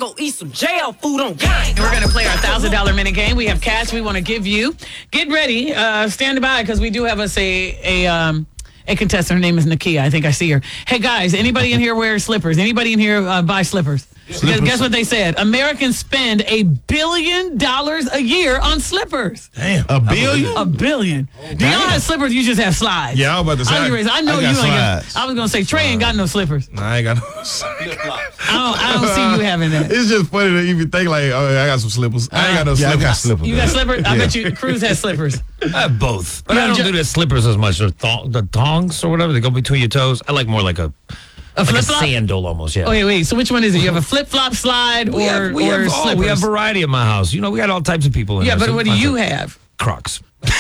go eat some jail food on gang. We're going to play our $1,000 minute game. We have cash we want to give you. Get ready. Stand by because we do have us a contestant. Her name is Nakia. I think I see her. Hey, guys, anybody in here wear slippers? Anybody in here buy slippers? Guess what they said? Americans spend $1 billion a year on slippers. Damn. $1 billion? $1 billion. Do y'all have slippers? You just have slides. Yeah, I was about to say. I know you ain't got. slides. I was going to say, Trey ain't got no slippers. Nah, I ain't got no. I don't see you having that. It's just funny to even think like, oh, I got some slippers. I ain't got no slippers. I got slippers. You got slippers? I bet you Cruz has slippers. I have both. But You I have don't do the slippers as much. Or the thongs or whatever. They go between your toes. I like more like a flip-flop? sandal almost, yeah. Wait. So which one is it? You have a flip-flop slide or slippers? We have variety in my house. You know, we got all types of people in Yeah, there, but so what do you have? Crocs.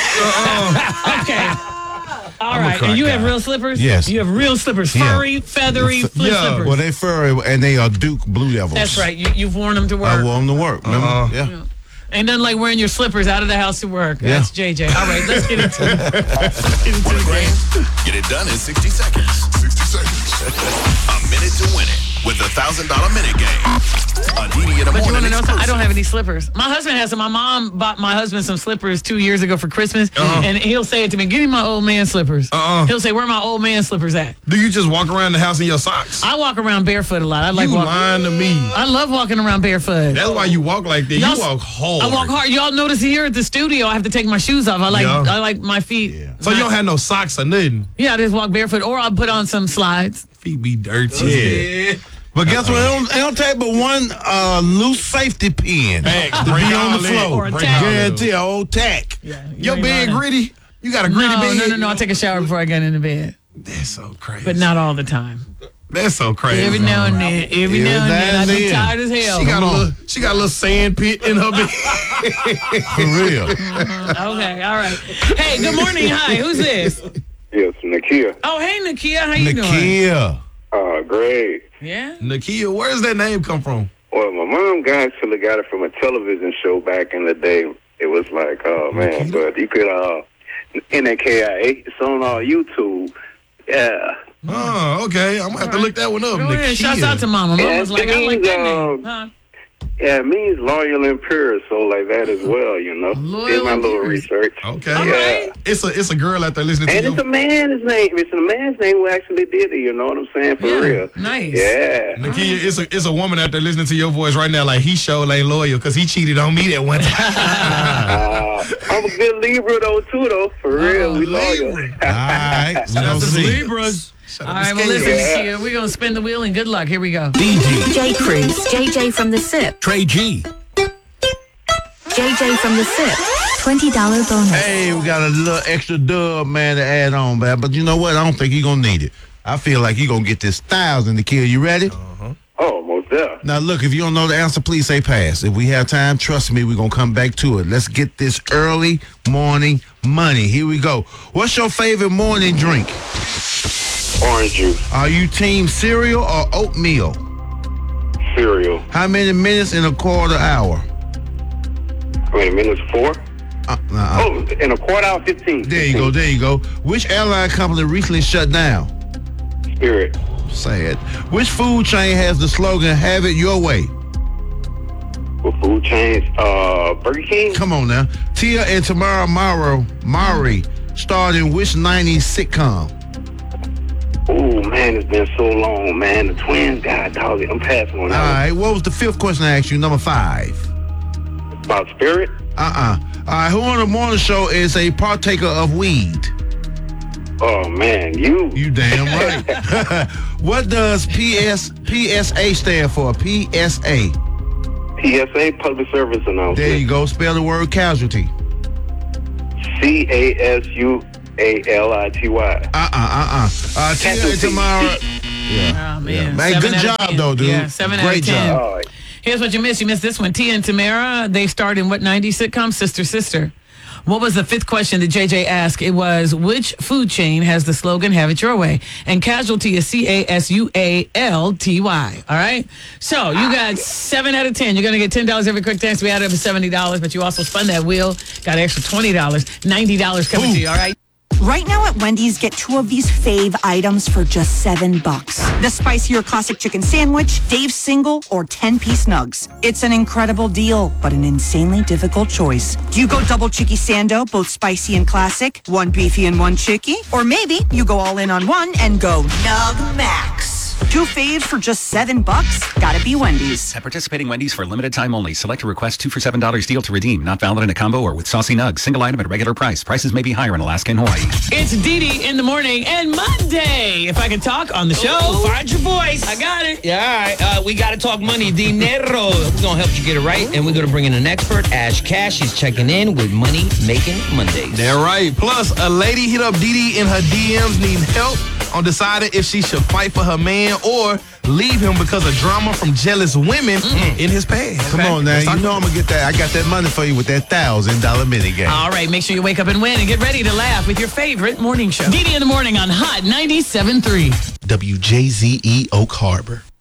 Okay. All right. croc And you have guy. real slippers? Yes. You have real slippers. Yeah. Furry, feathery, flip slippers. Well, they furry and they are Duke Blue Devils. That's right. You've worn them to work. I wore them to work. Remember? Yeah. Ain't nothing like wearing your slippers out of the house to work. Yeah. That's JJ. All right, let's get into it. Want a grand? Get it done in 60 seconds. 60 seconds. A minute to win it with the $1,000 minute game. A DD in the But you want morning to know something? I exclusive. don't have any slippers. My husband has some. My mom bought my husband some slippers 2 years ago for Christmas, and he'll say it to me, give me my old man slippers. He'll say, where are my old man slippers at? Do you just walk around the house in your socks? I walk around barefoot a lot. I like You walking. lying to me. I love walking around barefoot. That's why you walk like that. Y'all- You walk hard. I walk hard. Y'all notice here at the studio, I have to take my shoes off. I like my feet. Yeah. So you don't have no socks or nothing. Yeah, I just walk barefoot, or I'll put on some slides. Feet be dirty. Yeah. But guess what? It don't take but one loose safety pin Facts. to Break be on all the that. floor. Or a Break tack. all that. Guarantee an old tack. Yeah, Your bed gritty? You got a gritty bed? No. I take a shower before I get into bed, That's so crazy. but not all the time. That's so crazy. Every now and then, I be tired as hell. She got a little sand pit in her bed. For real. Okay, all right. Hey, good morning. Hi, who's this? Yes, Nakia. Oh, hey, Nakia. How you doing? Nakia. Great. Yeah. Nakia, where's that name come from? Well, my mom actually got it from a television show back in the day. It was like, oh, man, but you could, NAKIA, it's on YouTube. Yeah. Oh, okay. I'm going to have to look that one up. Go ahead. Nakia. Shouts out to Mama. Yeah, Mama's like, I like that name. Huh? Yeah, it means loyal and pure, so like that as well, you know. Loyal Did my and little pure. research. Okay. All Yeah. right. It's a girl out there listening to And you. it's a man's name. It's a man's name who actually did it, you know what I'm saying? For real. Nice. Yeah. Nakia, it's a woman out there listening to your voice right now like he sure ain't loyal because he cheated on me that one time. I'm a good Libra, though, too, though. For real, we loyal. Libra. All right. We gonna see. Libras. Shut All up, right, well, Miss listen, Kay. Nakia, we're going to spin the wheel and good luck. Here we go. DG, J. Cruz, JJ from the SIP, Trey G, JJ from the SIP, $20 bonus. Hey, we got a little extra dub, man, to add on, man. But you know what? I don't think you're going to need it. I feel like you're going to get this 1,000 to kill. You ready? Oh, most definitely. Now, look, if you don't know the answer, please say pass. If we have time, trust me, we're going to come back to it. Let's get this early morning money. Here we go. What's your favorite morning drink? Orange juice, Are you team cereal or oatmeal? cereal. How many minutes in a quarter hour? Wait a minute, 4? Oh, in a quarter hour, 15. There you go, there you go. Which airline company recently shut down? Spirit. Sad. Which food chain has the slogan, have it your way? With food chains, Burger King. Come on now. Tia and Tamara Mowry starred in which 90s sitcom? Oh, man, it's been so long, man. The twins, God, dog, I'm passing on All that right, what was the fifth question I asked you? Number 5. one. About Spirit. All right, who on the morning show is a partaker of weed? Oh, man, you. You damn right. What does PSA stand for? PSA. PSA, Public Service Announcement. There you go. Spell the word casualty. CASUALITY. Tia and Tamara. Oh, man. Man, 7 good out of job, 10. though, dude. Yeah, 7 out Great of 10. job. All right. Here's what you missed. You missed this one. Tia and Tamara, they starred in what 90s sitcom? Sister, Sister. What was the fifth question that JJ asked? It was, which food chain has the slogan, have it your way? And casualty is CASUALTY. All right? So you got 7 out of 10. You're going to get $10 every quick dance. We added up to $70, but you also spun that wheel. Got an extra $20. $90 coming to you, all right? Right now at Wendy's, get 2 of these fave items for just $7. The spicier classic chicken sandwich, Dave's single, or 10-piece nugs. It's an incredible deal, but an insanely difficult choice. Do you go double chicky sando, both spicy and classic, 1 beefy and 1 chicky? Or maybe you go all in on one and go Nug Max. 2 faves for just $7? Gotta be Wendy's. At participating Wendy's for a limited time only. Select a request 2 for $7 deal to redeem. Not valid in a combo or with saucy nugs. Single item at regular price. Prices may be higher in Alaska and Hawaii. It's Dee Dee in the morning and Monday. If I can talk on the show. Find your voice. I got it. Yeah, all right. We got to talk money. Dinero. We're going to help you get it right. And we're going to bring in an expert, Ash Cash. She's checking in with Money Making Mondays. They're right. Plus, a lady hit up Dee Dee in her DMs needing help on deciding if she should fight for her man or leave him because of drama from jealous women in his past. Come on now, you know I'm gonna get that. I got that money for you with that $1,000 minute game. All right, make sure you wake up and win and get ready to laugh with your favorite morning show. Dee Dee in the morning on Hot 97.3. WJZE Oak Harbor.